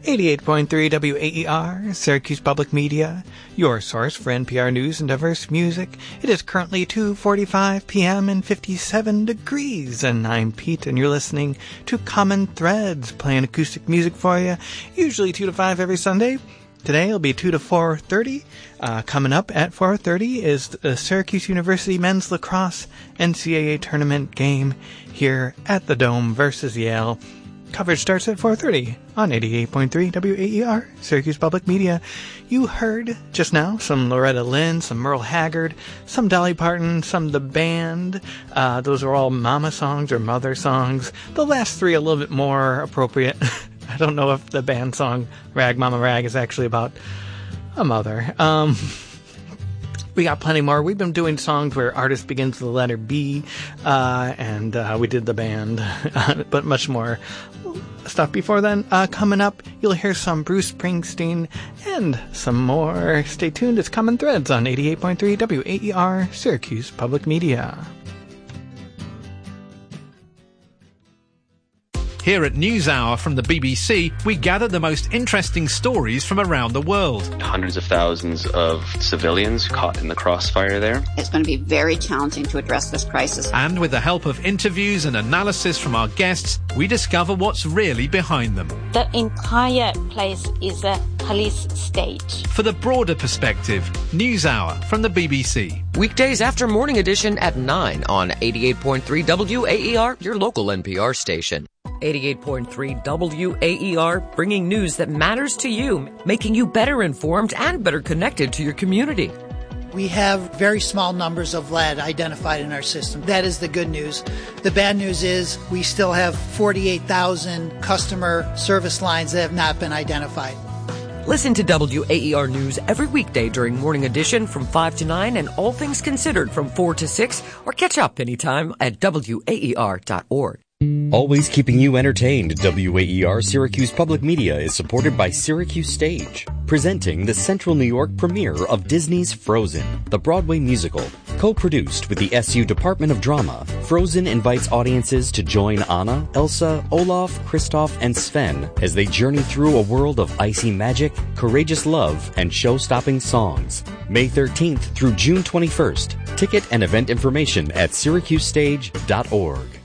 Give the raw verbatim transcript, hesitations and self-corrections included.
eighty-eight point three W A E R, Syracuse Public Media, your source for N P R news and diverse music. It is currently two forty-five p.m. and fifty-seven degrees, and I'm Pete, and you're listening to Common Threads, playing acoustic music for you, usually two to five every Sunday. Today it'll be two to four thirty. Uh, coming up at four thirty is the Syracuse University Men's Lacrosse N C double A Tournament game here at the Dome versus Yale. Coverage starts at four thirty on eighty-eight point three W A E R, Syracuse Public Media. You heard just now some Loretta Lynn, some Merle Haggard, some Dolly Parton, some The Band. Uh, those are all mama songs or mother songs. The last three a little bit more appropriate. I don't know if the band song Rag Mama Rag is actually about a mother. Um... We got plenty more. We've been doing songs where artist begins with the letter B, uh, and uh, we did The Band, but much more stuff before then. Uh, coming up, you'll hear some Bruce Springsteen and some more. Stay tuned. It's Common Threads on eighty-eight point three W A E R, Syracuse Public Media. Here at NewsHour from the B B C, we gather the most interesting stories from around the world. Hundreds of thousands of civilians caught in the crossfire there. It's going to be very challenging to address this crisis. And with the help of interviews and analysis from our guests, we discover what's really behind them. The entire place is a police state. For the broader perspective, NewsHour from the B B C. Weekdays after Morning Edition at nine on eighty-eight point three W A E R, your local N P R station. eighty-eight point three W A E R, bringing news that matters to you, making you better informed and better connected to your community. We have very small numbers of lead identified in our system. That is the good news. The bad news is we still have forty-eight thousand customer service lines that have not been identified. Listen to W A E R News every weekday during Morning Edition from five to nine and All Things Considered from four to six, or catch up anytime at W A E R dot org. Always keeping you entertained, W A E R Syracuse Public Media is supported by Syracuse Stage, presenting the Central New York premiere of Disney's Frozen, the Broadway musical. Co-produced with the S U Department of Drama, Frozen invites audiences to join Anna, Elsa, Olaf, Kristoff, and Sven as they journey through a world of icy magic, courageous love, and show-stopping songs. May thirteenth through June twenty-first. Ticket and event information at Syracuse Stage dot org.